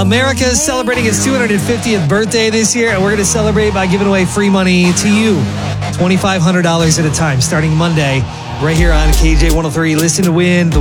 America is celebrating its 250th birthday this year, and we're going to celebrate by giving away free money to you. $2,500 at a time starting Monday right here on KJ 103. Listen to win the